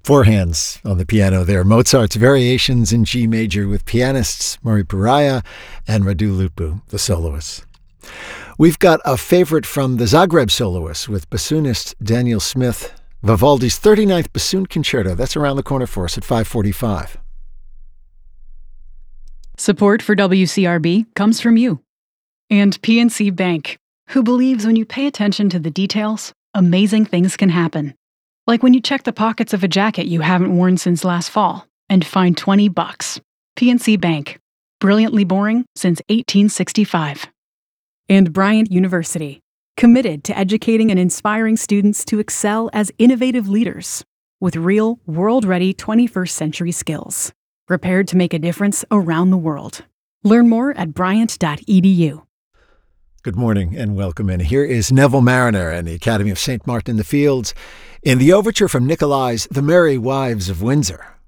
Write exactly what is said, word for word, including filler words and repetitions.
Four hands on the piano there. Mozart's Variations in G Major with pianists Murray Puraya and Radu Lutbu, the soloists. We've got a favorite from the Zagreb soloists with bassoonist Daniel Smith, Vivaldi's thirty-ninth Bassoon Concerto. That's around the corner for us at five forty-five. Support for W C R B comes from you and P N C Bank, who believes when you pay attention to the details, amazing things can happen. Like when you check the pockets of a jacket you haven't worn since last fall and find twenty bucks. P N C Bank. Brilliantly boring since eighteen sixty-five. And Bryant University. Committed to educating and inspiring students to excel as innovative leaders with real, world-ready twenty-first century skills. Prepared to make a difference around the world. Learn more at bryant dot e d u. Good morning and welcome in. Here is Neville Marriner and the Academy of Saint Martin in the Fields in the overture from Nicolai's The Merry Wives of Windsor.